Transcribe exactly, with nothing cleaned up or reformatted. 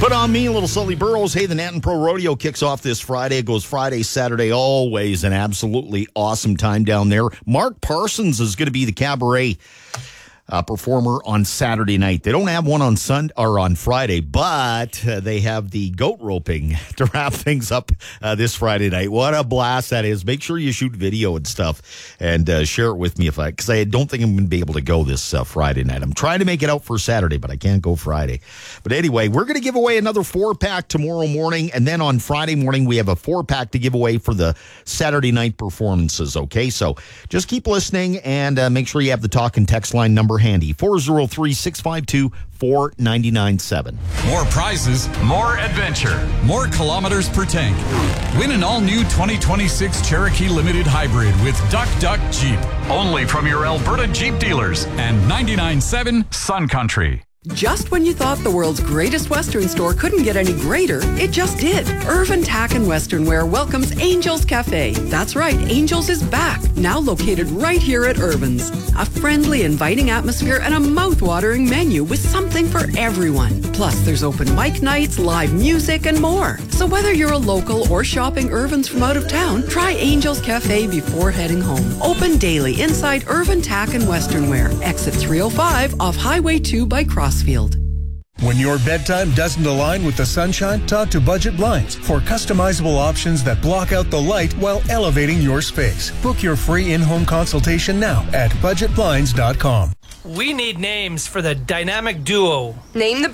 Put on me, little Sully Burrows. Hey, the Nanton Pro Rodeo kicks off this Friday. It goes Friday, Saturday, always an absolutely awesome time down there. Mark Parsons is going to be the cabaret uh, performer on Saturday night. They don't have one on Sunday or on Friday, but uh, they have the goat roping to wrap things up uh, this Friday night. What a blast that is. Make sure you shoot video and stuff and uh, share it with me if I, because I don't think I'm going to be able to go this uh, Friday night. I'm trying to make it out for Saturday, but I can't go Friday. But anyway, we're going to give away another four pack tomorrow morning. And then on Friday morning, we have a four pack to give away for the Saturday night performances. Okay. So just keep listening and uh, make sure you have the talk and text line number handy. four oh three, six five two, four nine nine seven. More prizes, more adventure, more kilometers per tank. Win an all-new twenty twenty-six Cherokee Limited Hybrid with Duck Duck Jeep. Only from your Alberta Jeep dealers and ninety-nine point seven Sun Country. Just when you thought the world's greatest Western store couldn't get any greater, it just did. Irvin Tack and Western Wear welcomes Angels Cafe. That's right, Angels is back, now located right here at Irvin's. A friendly, inviting atmosphere and a mouth-watering menu with something for everyone. Plus, there's open mic nights, live music, and more. So whether you're a local or shopping Irvin's from out of town, try Angels Cafe before heading home. Open daily inside Irvin Tack and Western Wear. Exit three oh five off Highway two by Crossfield. When your bedtime doesn't align with the sunshine, talk to Budget Blinds for customizable options that block out the light while elevating your space. Book your free in-home consultation now at budget blinds dot com. We need names for the dynamic duo. Name the